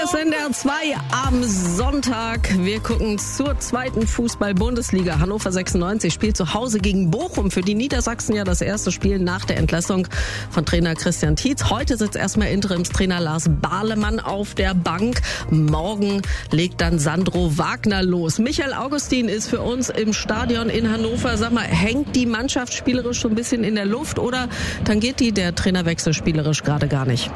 Cottbus in der 2 am Sonntag. Wir gucken zur zweiten Fußball-Bundesliga. Hannover 96 spielt zu Hause gegen Bochum. Für die Niedersachsen ja das erste Spiel nach der Entlassung von Trainer Christian Tietz. Heute sitzt erstmal Interimstrainer Lars Bahlemann auf der Bank. Morgen legt dann Sandro Wagner los. Michael Augustin ist für uns im Stadion in Hannover. Sag mal, hängt die Mannschaft spielerisch schon ein bisschen in der Luft oder tangiert die der Trainerwechsel spielerisch gerade gar nicht?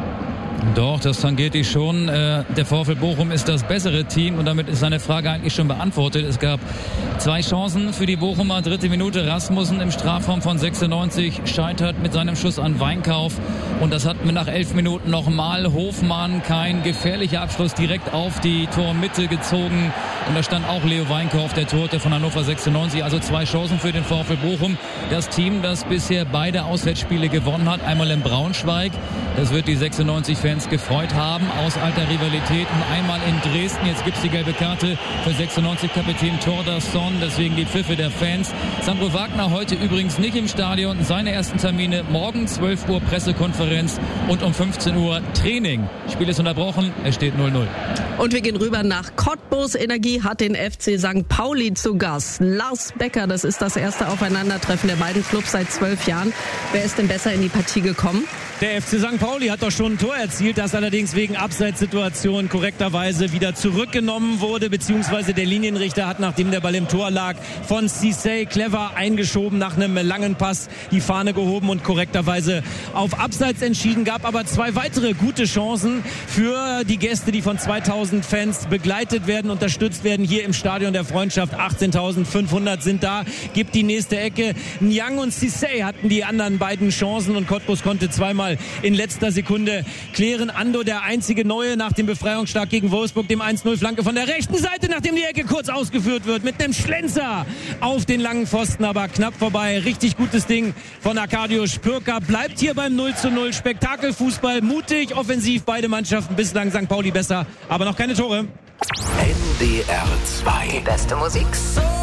Doch, das tangiert die schon. Der VfL Bochum ist das bessere Team und damit ist seine Frage eigentlich schon beantwortet. Es gab 2 Chancen für die Bochumer. 3. Minute Rasmussen im Strafraum von 96 scheitert mit seinem Schuss an Weinkauf. Und das hatten wir nach 11 Minuten nochmal. Hofmann, kein gefährlicher Abschluss, direkt auf die Tormitte gezogen. Und da stand auch Leo Weinkauf, der Torhüter von Hannover 96. Also 2 Chancen für den VfL Bochum. Das Team, das bisher beide Auswärtsspiele gewonnen hat. Einmal in Braunschweig. Das wird die 96-Fans gefreut haben, aus alter Rivalität. Und einmal in Dresden. Jetzt gibt's die gelbe Karte für 96-Kapitän Thordarson. Deswegen die Pfiffe der Fans. Sandro Wagner heute übrigens nicht im Stadion. Seine ersten Termine morgen 12 Uhr Pressekonferenz und um 15 Uhr Training. Spiel ist unterbrochen. Es steht 0-0. Und wir gehen rüber nach Cottbus. Energie hat den FC St. Pauli zu Gast. Lars Becker, das ist das erste Aufeinandertreffen der beiden Clubs seit 12 Jahren. Wer ist denn besser in die Partie gekommen? Der FC St. Pauli hat doch schon ein Tor erzielt, das allerdings wegen Abseitssituation korrekterweise wieder zurückgenommen wurde, beziehungsweise der Linienrichter hat, nachdem der Ball im Tor lag, von Cissé clever eingeschoben, nach einem langen Pass die Fahne gehoben und korrekterweise auf Abseits entschieden. Gab aber 2 weitere gute Chancen für die Gäste, die von 2000 Fans begleitet werden, unterstützt werden hier im Stadion der Freundschaft. 18.500 sind da, gibt die nächste Ecke. Niang und Cissé hatten die anderen beiden Chancen und Cottbus konnte zweimal in letzter Sekunde klären. Ando, der einzige Neue nach dem Befreiungsschlag gegen Wolfsburg, dem 1-0, Flanke von der rechten Seite, nachdem die Ecke kurz ausgeführt wird, mit einem Schlenzer auf den langen Pfosten, aber knapp vorbei. Richtig gutes Ding von Arkadiusz Pürka. Bleibt hier beim 0:0. Spektakelfußball, mutig, offensiv, beide Mannschaften, bislang St. Pauli besser, aber noch keine Tore. NDR 2. Die beste Musik.